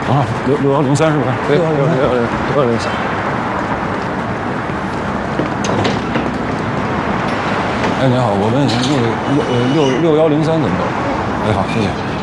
啊，6103是吧？对，6103。哎，你好，我问一下，那个6103怎么走？哎，好，谢谢。